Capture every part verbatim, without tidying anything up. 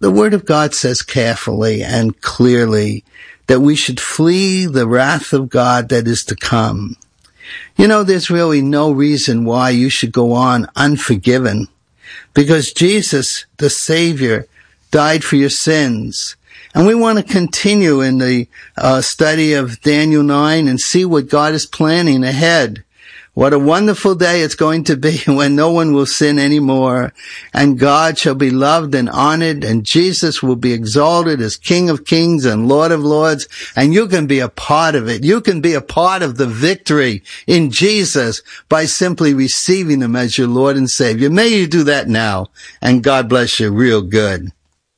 the Word of God says carefully and clearly that we should flee the wrath of God that is to come. You know, there's really no reason why you should go on unforgiven, because Jesus, the Savior, died for your sins. And we want to continue in the uh, study of Daniel nine and see what God is planning ahead. What a wonderful day it's going to be when no one will sin anymore, and God shall be loved and honored, and Jesus will be exalted as King of Kings and Lord of Lords, and you can be a part of it. You can be a part of the victory in Jesus by simply receiving Him as your Lord and Savior. May you do that now, and God bless you real good.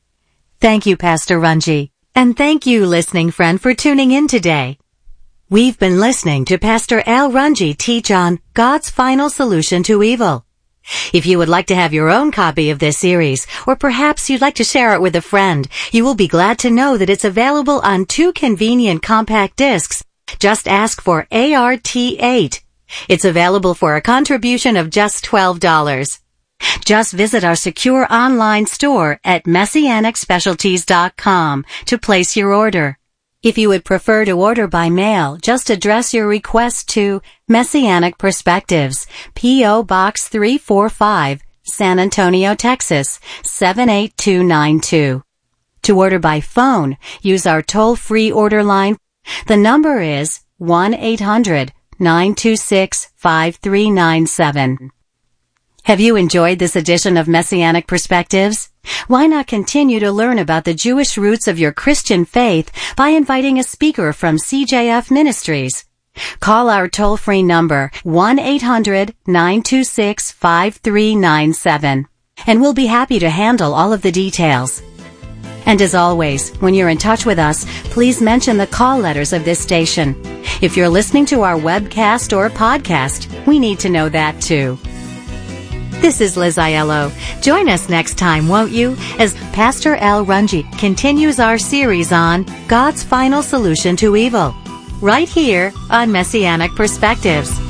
Thank you, Pastor Runge. And thank you, listening friend, for tuning in today. We've been listening to Pastor Al Runge teach on God's final solution to evil. If you would like to have your own copy of this series, or perhaps you'd like to share it with a friend, you will be glad to know that it's available on two convenient compact discs. Just ask for A R T eight. It's available for a contribution of just twelve dollars. Just visit our secure online store at messianic specialties dot com to place your order. If you would prefer to order by mail, just address your request to Messianic Perspectives, P O. Box three forty-five, San Antonio, Texas, seven eight two nine two. To order by phone, use our toll-free order line. The number is one eight hundred nine two six five three nine seven. Have you enjoyed this edition of Messianic Perspectives? Why not continue to learn about the Jewish roots of your Christian faith by inviting a speaker from C J F Ministries? Call our toll-free number one eight hundred nine two six five three nine seven, and we'll be happy to handle all of the details. And as always, when you're in touch with us, please mention the call letters of this station. If you're listening to our webcast or podcast, we need to know that too. This is Liz Aiello. Join us next time, won't you, as Pastor Al Runge continues our series on God's final solution to evil, right here on Messianic Perspectives.